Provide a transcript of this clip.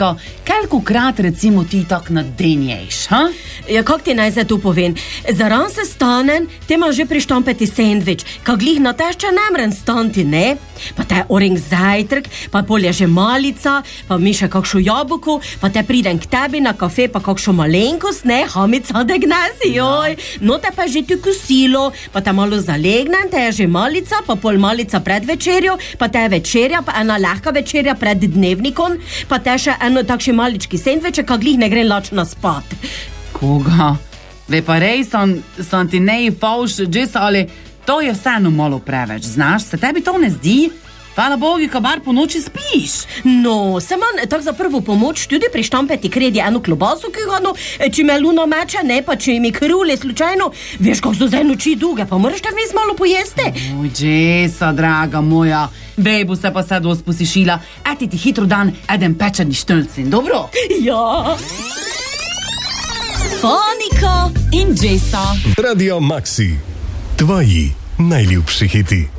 Foniko, kolikokrat recimo ti tako na den ješ, ha? Ja, kako ti naj zdaj to povem? Zaran se stanem, te imaš že prištampeti sendvič, kak glih na tešče nemren stanti, ne? Pa te oreng zajtrk, pa polje že malica, pa mi še kakšo jabolko, pa te pridem k tebi na kafe, pa kakšo malenkost, ne? Hamica de gnezi, joj. No te pa že ti kosilo, pa te malo zalegnem, te je že malica, pa pol malica pred večerjo, pa te je večerja, pa ena lahka večerja pred dnevnikom, pa te še eno takšen malički sendvič, kak glih ne gre lačna spat. Koga? Ve pa rej sam ti ne fauš, džes, ali to je vseeno malo preveč, znaš, se tebi to ne zdi? Hvala Bogu, ko bar po noči spiš. No, se manj tak za prvo pomoč tudi prištampeti kredi eno klobaso, ki ga no, če me luno meče, ne pa če mi krule slučajno, veš, kako so zdaj noči duge, pa moraš te vmes malo pojeste. Oj, džesa, draga moja, bejbu se pa sedvo sposišila, eti ti hitro dan eden pečeni štölcin, dobro? Ja. Foniko in Džesa. Radio Maxi, tvoji najljubši hiti.